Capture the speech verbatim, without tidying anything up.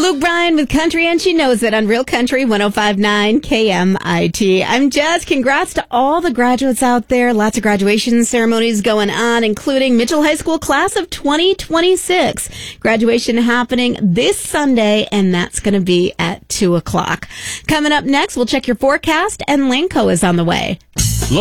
Luke Bryan with Country, and she knows it on Real Country one oh five point nine K M I T. I'm Jess. Congrats to all the graduates out there. Lots of graduation ceremonies going on, including Mitchell High School class of twenty twenty-six. Graduation happening this Sunday, and that's going to be at two o'clock. Coming up next, we'll check your forecast, and Lanco is on the way.